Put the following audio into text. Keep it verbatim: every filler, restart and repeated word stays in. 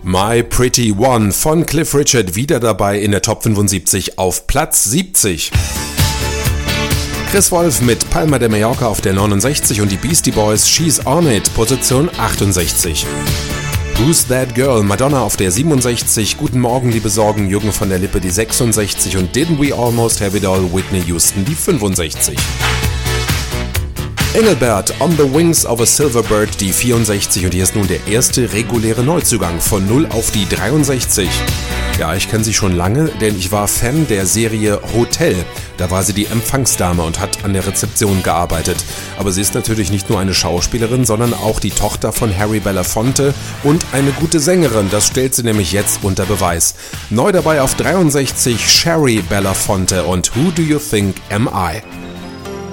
My Pretty One von Cliff Richard wieder dabei in der Top fünfundsiebzig auf Platz siebzig. Chris Wolf mit Palma de Mallorca auf der neunundsechzig und die Beastie Boys She's On It, Position achtundsechzig. Who's That Girl, Madonna auf der siebenundsechzig, Guten Morgen liebe Sorgen, Jürgen von der Lippe die sechsundsechzig und Didn't We Almost Have It All, Whitney Houston die fünfundsechzig. Engelbert, On the Wings of a Silver Bird, die vierundsechzig und hier ist nun der erste reguläre Neuzugang von null auf die dreiundsechzig. Ja, ich kenne sie schon lange, denn ich war Fan der Serie Hotel. Da war sie die Empfangsdame und hat an der Rezeption gearbeitet. Aber sie ist natürlich nicht nur eine Schauspielerin, sondern auch die Tochter von Harry Belafonte und eine gute Sängerin. Das stellt sie nämlich jetzt unter Beweis. Neu dabei auf dreiundsechzig Sherry Belafonte und Who Do You Think Am I?